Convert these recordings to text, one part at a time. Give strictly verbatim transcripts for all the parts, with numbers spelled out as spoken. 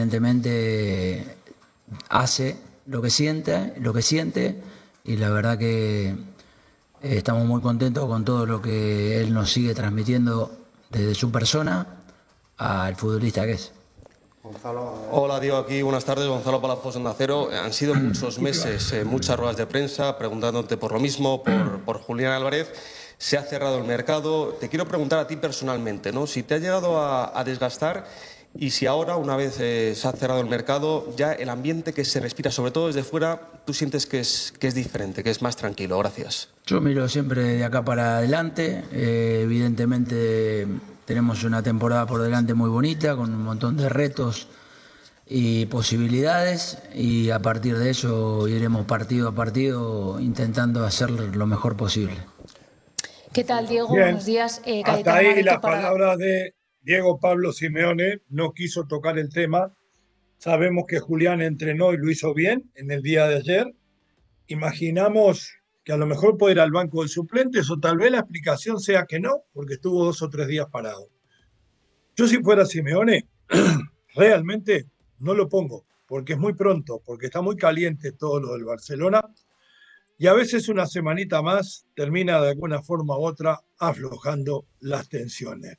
Evidentemente hace lo que siente, lo que siente y la verdad que eh, estamos muy contentos con todo lo que él nos sigue transmitiendo desde su persona al futbolista que es. Gonzalo. Hola, Diego, aquí. Buenas tardes. Gonzalo Palafox, Onda Cero. Han sido muchos meses, eh, muchas ruedas de prensa preguntándote por lo mismo, por, por Julián Álvarez. Se ha cerrado el mercado. Te quiero preguntar a ti personalmente, ¿no? Si te ha llegado a, a desgastar y si ahora, una vez eh, se ha cerrado el mercado, ya el ambiente que se respira, sobre todo desde fuera, tú sientes que es, que es diferente, que es más tranquilo. Gracias. Yo miro siempre de acá para adelante. Eh, evidentemente tenemos una temporada por delante muy bonita, con un montón de retos y posibilidades, y a partir de eso iremos partido a partido intentando hacer lo mejor posible. ¿Qué tal, Diego? Bien. Buenos días. Eh, Hasta ahí Navarrete las para... palabras de Diego Pablo Simeone. No quiso tocar el tema. Sabemos que Julián entrenó y lo hizo bien en el día de ayer. Imaginamos que a lo mejor puede ir al banco de suplentes, o tal vez la explicación sea que no, porque estuvo dos o tres días parado. Yo, si fuera Simeone, realmente no lo pongo, porque es muy pronto, porque está muy caliente todo lo del Barcelona, y a veces una semanita más termina de alguna forma u otra aflojando las tensiones.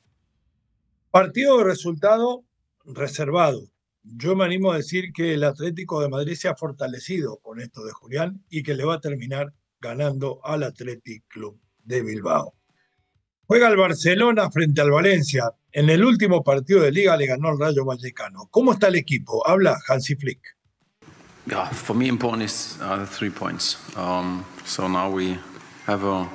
Partido de resultado reservado. Yo me animo a decir que el Atlético de Madrid se ha fortalecido con esto de Julián y que le va a terminar ganando al Athletic Club de Bilbao. Juega el Barcelona frente al Valencia. En el último partido de Liga le ganó al Rayo Vallecano. ¿Cómo está el equipo? Habla Hansi Flick. Yeah, for me important is uh, the three points. Um, so now we have a,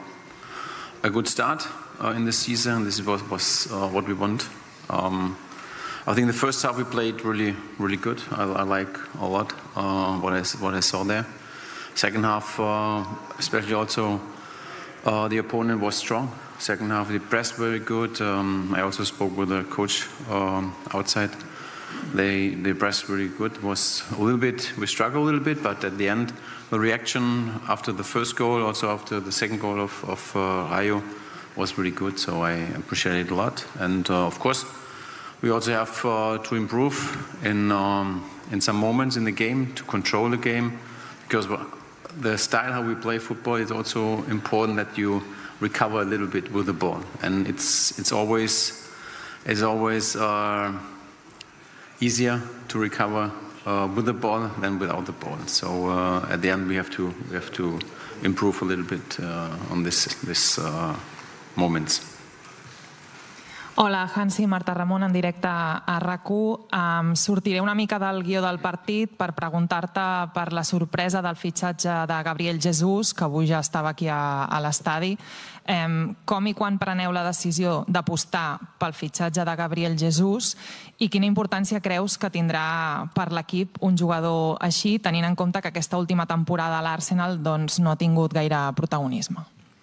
a good start uh, in the season. This was, was uh, what we want. Um, I think the first half we played really, really good. I, I like a lot uh, what I what I saw there. Second half, uh, especially also, uh, the opponent was strong. Second half, they pressed very good. Um, I also spoke with the coach um, outside. They they pressed really good. It was a little bit, we struggled a little bit, but at the end, the reaction after the first goal, also after the second goal of, of uh, Rayo, was really good. So I appreciate it a lot. And uh, of course, we also have uh, to improve in um, in some moments in the game to control the game, because the style how we play football is also important that you recover a little bit with the ball, and it's it's always it's always uh, easier to recover uh, with the ball than without the ball. So uh, at the end we have to we have to improve a little bit uh, on this this uh, moments. Hola, Hansi, Marta Ramon, en directe a RAC u. Um, sortiré una mica del guió del partit per preguntar-te per la sorpresa del fitxatge de Gabriel Jesús, que avui ja estava aquí a, a l'estadi. Um, com i quan preneu la decisió d'apostar pel fitxatge de Gabriel Jesús i quina importància creus que tindrà per l'equip un jugador així, tenint en compte que aquesta última temporada a l'Arsenal doncs, no ha tingut gaire protagonisme?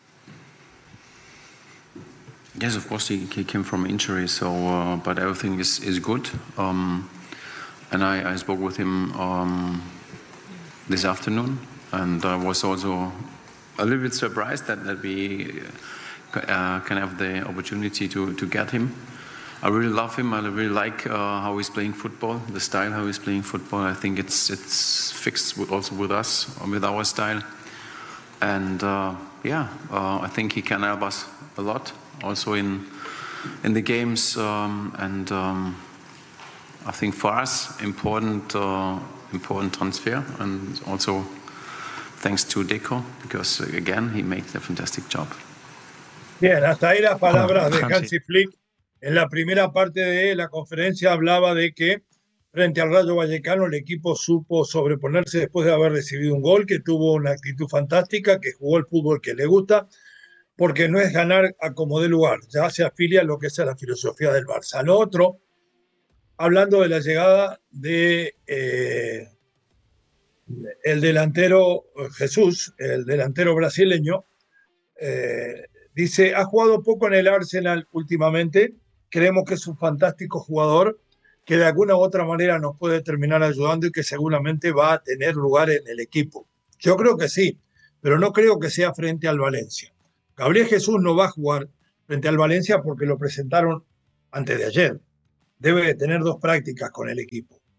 Yes, of course, he, he came from injury, so uh, but everything is, is good. Um, and I, I spoke with him um, this afternoon, and I was also a little bit surprised that, that we uh, can have the opportunity to, to get him. I really love him. I really like uh, how he's playing football, the style how he's playing football. I think it's it's fixed with, also with us, with our style. And uh, yeah, uh, I think he can help us a lot. Also in in the games, um, and um, I think for us important uh, important transfer, and also thanks to Deco, because uh, again he makes a fantastic job. Bien, hasta ahí las palabras de Hansi Flick. En la primera parte de la conferencia hablaba de que frente al Rayo Vallecano el equipo supo sobreponerse después de haber recibido un gol, que tuvo una actitud fantástica, que jugó el fútbol que le gusta, porque no es ganar a como dé lugar, ya se afilia a lo que es la filosofía del Barça. Lo otro, hablando de la llegada de eh, el delantero Jesús, el delantero brasileño, eh, dice, ha jugado poco en el Arsenal últimamente, creemos que es un fantástico jugador, que de alguna u otra manera nos puede terminar ayudando y que seguramente va a tener lugar en el equipo. Yo creo que sí, pero no creo que sea frente al Valencia. Gabriel Jesús no va a jugar frente al Valencia porque lo presentaron antes de ayer. Debe de tener dos prácticas con el equipo.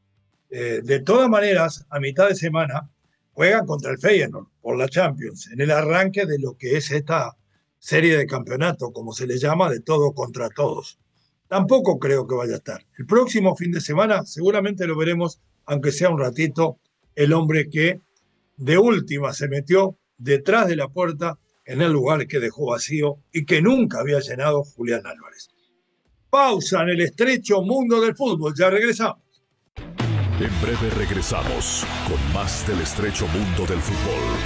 Eh, de todas maneras, a mitad de semana juegan contra el Feyenoord por la Champions, en el arranque de lo que es esta serie de campeonato, como se le llama, de todo contra todos. Tampoco creo que vaya a estar. El próximo fin de semana seguramente lo veremos, aunque sea un ratito, el hombre que de última se metió detrás de la puerta en el lugar que dejó vacío y que nunca había llenado Julián Álvarez. Pausa en el estrecho mundo del fútbol. Ya regresamos. En breve regresamos con más del estrecho mundo del fútbol.